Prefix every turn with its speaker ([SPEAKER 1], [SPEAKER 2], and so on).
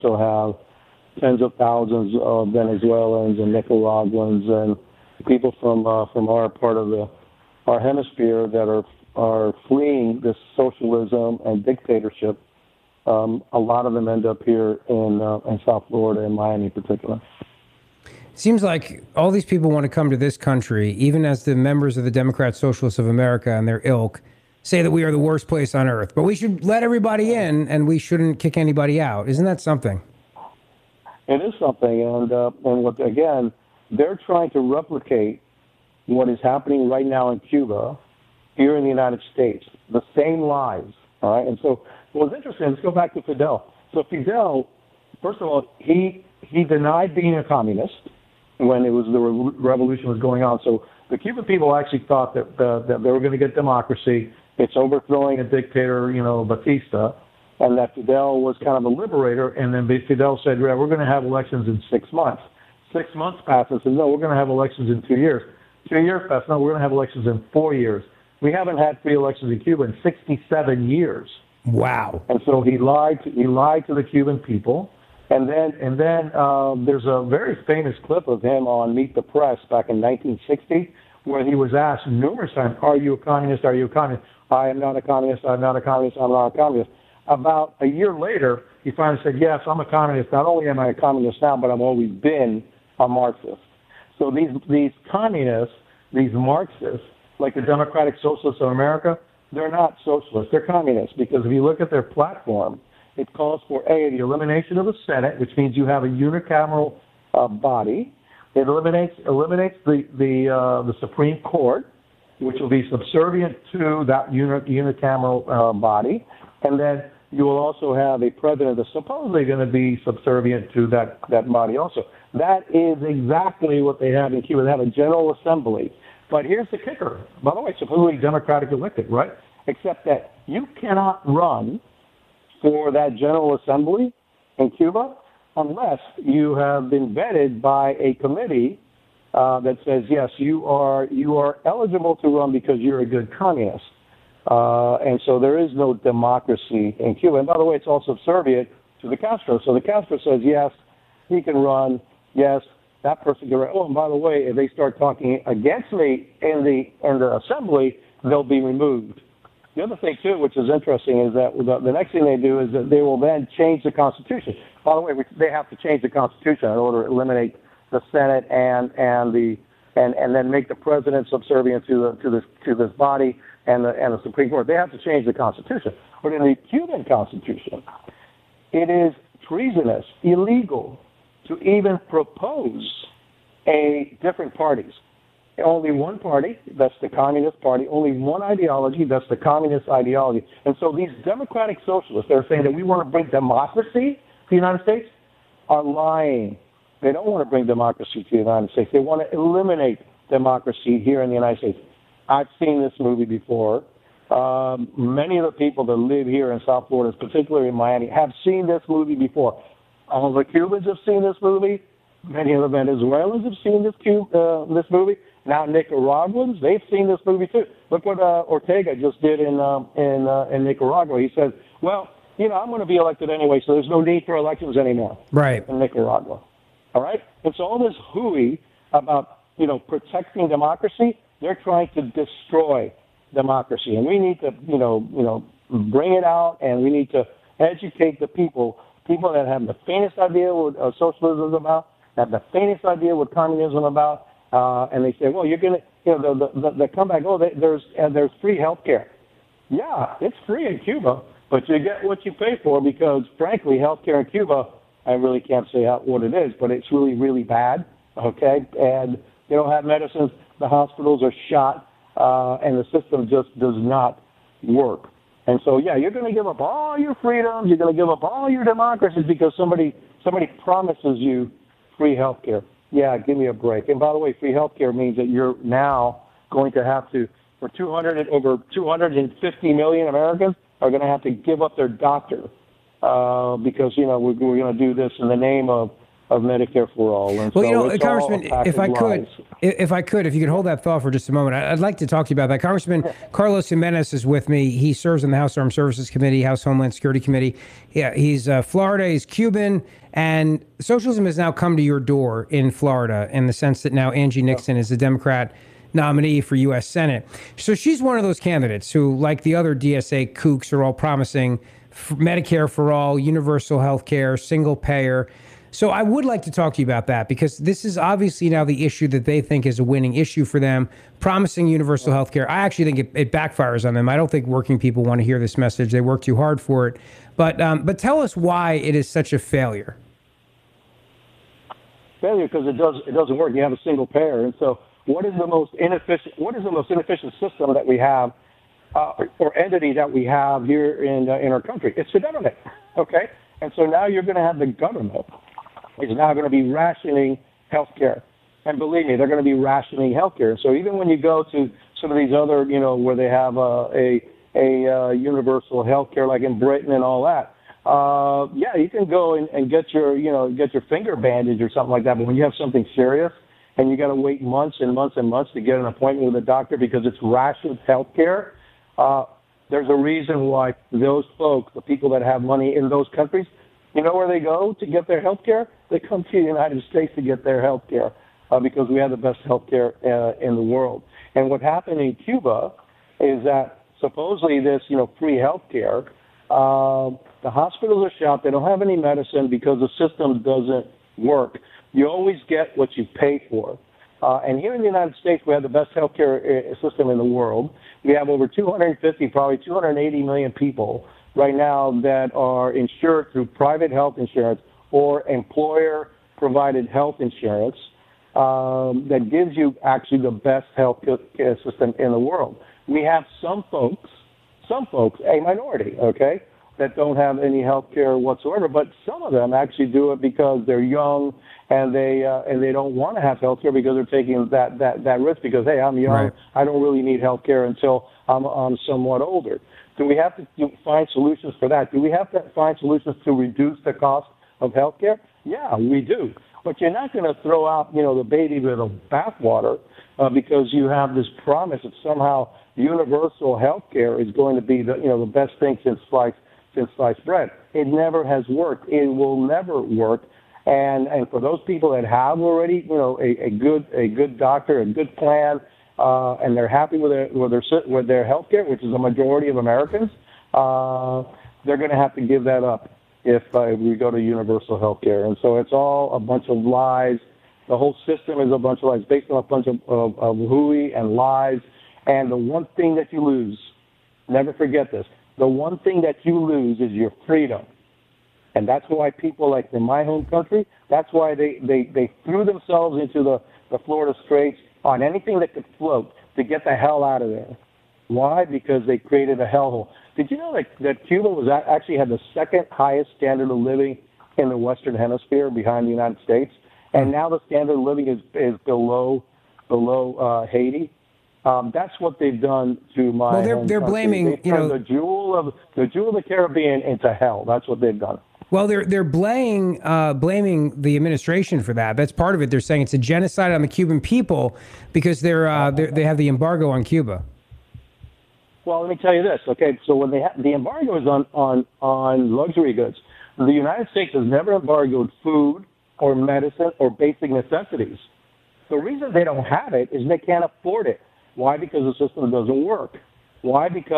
[SPEAKER 1] also have tens of thousands of Venezuelans and Nicaraguans and people from our part of our hemisphere that are fleeing this socialism and dictatorship. A lot of them end up here in South Florida and Miami in particular.
[SPEAKER 2] Seems like all these people want to come to this country, even as the members of the Democrat Socialists of America and their ilk say that we are the worst place on earth. But we should let everybody in, and we shouldn't kick anybody out. Isn't that something?
[SPEAKER 1] It is something, and what again, they're trying to replicate what is happening right now in Cuba, here in the United States. The same lies, all right. And so, what's interesting? Let's go back to Fidel. So Fidel, first of all, he denied being a communist when the revolution was going on. So the Cuban people actually thought that they were going to get democracy. It's overthrowing a dictator, Batista, and that Fidel was kind of a liberator. And then Fidel said, yeah, we're going to have elections in 6 months. 6 months passed and said, no, we're going to have elections in 2 years. 2 years passed, no, we're going to have elections in 4 years. We haven't had free elections in Cuba in 67 years.
[SPEAKER 2] Wow.
[SPEAKER 1] And so he lied to the Cuban people. And then there's a very famous clip of him on Meet the Press back in 1960 where he was asked numerous times, are you a communist? Are you a communist? I am not a communist. I'm not a communist. I'm not a communist. About a year later, he finally said, yes, I'm a communist. Not only am I a communist now, but I've always been a Marxist. So these communists, these Marxists, like the Democratic Socialists of America, they're not socialists. They're communists because if you look at their platform, it calls for, A, the elimination of the Senate, which means you have a unicameral body. It eliminates the Supreme Court, which will be subservient to that unicameral body. And then you will also have a president that's supposedly going to be subservient to that body also. That is exactly what they have in Cuba. They have a General Assembly. But here's the kicker. By the way, supposedly Democratic elected, right? Except that you cannot run for that General Assembly in Cuba unless you have been vetted by a committee that says, yes, you are eligible to run because you're a good communist. And so there is no democracy in Cuba. And by the way, it's all subservient to the Castro. So the Castro says, yes, he can run. Yes, that person can run. Oh, and by the way, if they start talking against me in the assembly, they'll be removed. The other thing, too, which is interesting, is that the next thing they do is that they will then change the Constitution. By the way, they have to change the Constitution in order to eliminate the Senate and then make the president subservient to this body and the Supreme Court. They have to change the Constitution. But in the Cuban Constitution, it is treasonous, illegal to even propose different parties. Only one party, that's the Communist Party, only one ideology, that's the Communist ideology. And so these Democratic Socialists that are saying that we want to bring democracy to the United States are lying. They don't want to bring democracy to the United States. They want to eliminate democracy here in the United States. I've seen this movie before. Many of the people that live here in South Florida, particularly in Miami, have seen this movie before. All the Cubans have seen this movie. Many of the Venezuelans have seen this movie. Now Nicaraguans, they've seen this movie too. Look what Ortega just did in Nicaragua. He said, well, I'm going to be elected anyway, so there's no need for elections anymore.
[SPEAKER 2] Right.
[SPEAKER 1] In Nicaragua. All right? And so all this hooey about, protecting democracy, they're trying to destroy democracy. And we need to, bring it out, and we need to educate the people that have the faintest idea what socialism is about, have the faintest idea what communism is about, and they say, well, you're going to, they come back, there's free health care. Yeah, it's free in Cuba, but you get what you pay for because, frankly, health care in Cuba, I really can't say what it is, but it's really, really bad, okay? And they don't have medicines. The hospitals are shot, and the system just does not work. And so, yeah, you're going to give up all your freedoms. You're going to give up all your democracies because somebody promises you free health care. Yeah, give me a break. And by the way, free health care means that you're now going to have to, over 250 million Americans are going to have to give up their doctor because, we're going to do this in the name of of Medicare for all. And
[SPEAKER 2] Well,
[SPEAKER 1] so it's all
[SPEAKER 2] Congressman,
[SPEAKER 1] a pack of lies.
[SPEAKER 2] if you could hold that thought for just a moment, I'd like to talk to you about that. Congressman Carlos Jimenez is with me. He serves in the House Armed Services Committee, House Homeland Security Committee. Yeah, he's Florida, he's Cuban, and socialism has now come to your door in Florida in the sense that now Angie Nixon is the Democrat nominee for U.S. Senate. So she's one of those candidates who, like the other DSA kooks, are all promising Medicare for all, universal health care, single payer. So I would like to talk to you about that because this is obviously now the issue that they think is a winning issue for them, promising universal health care. I actually think it backfires on them. I don't think working people want to hear this message. They work too hard for it. But tell us why it is such a failure.
[SPEAKER 1] Failure because it doesn't work. You have a single payer. And so what is the most inefficient system that we have or entity that we have here in our country? It's the government, okay? And so now you're going to have the government is now going to be rationing healthcare. And believe me, they're going to be rationing healthcare. So even when you go to some of these other, where they have a universal healthcare like in Britain and all that, yeah, you can go and get your, get your finger bandaged or something like that. But when you have something serious and you got to wait months and months and months to get an appointment with a doctor because it's rationed healthcare, there's a reason why those folks, the people that have money in those countries, you know where they go to get their health care? They come to the United States to get their health care because we have the best health care in the world. And what happened in Cuba is that supposedly this, free health care, the hospitals are shut. They don't have any medicine because the system doesn't work. You always get what you pay for. And here in the United States, we have the best healthcare system in the world. We have over 250, probably 280 million people right now that are insured through private health insurance or employer-provided health insurance that gives you actually the best healthcare system in the world. We have some folks, a minority, okay, that don't have any health care whatsoever, but some of them actually do it because they're young and they don't want to have health care because they're taking that risk because, hey, I'm young, right. I don't really need health care until I'm somewhat older. Do we have to find solutions for that? Do we have to find solutions to reduce the cost of health care? Yeah, we do. But you're not going to throw out, the baby with the bathwater because you have this promise that somehow universal health care is going to be the best thing since sliced bread. It never has worked. It will never work. And for those people that have already, a good doctor, a good plan, and they're happy with their health care, which is a majority of Americans, they're going to have to give that up if we go to universal health care. And so it's all a bunch of lies. The whole system is a bunch of lies, based on a bunch of hooey and lies. And the one thing that you lose, never forget this, the one thing that you lose is your freedom. And that's why people like in my home country, that's why they threw themselves into the Florida Straits on anything that could float to get the hell out of there. Why? Because they created a hellhole. Did you know that Cuba actually had the second highest standard of living in the Western Hemisphere behind the United States? And now the standard of living is below Haiti. That's what they've done to my home country. They're
[SPEAKER 2] blaming,
[SPEAKER 1] they turned the jewel of the Caribbean into hell. That's what they've done.
[SPEAKER 2] Well, they're blaming the administration for that. That's part of it. They're saying it's a genocide on the Cuban people because they have the embargo on Cuba.
[SPEAKER 1] Well, let me tell you this. Okay, so when the embargo is on luxury goods, the United States has never embargoed food or medicine or basic necessities. The reason they don't have it is they can't afford it. Why? Because the system doesn't work. Why? Because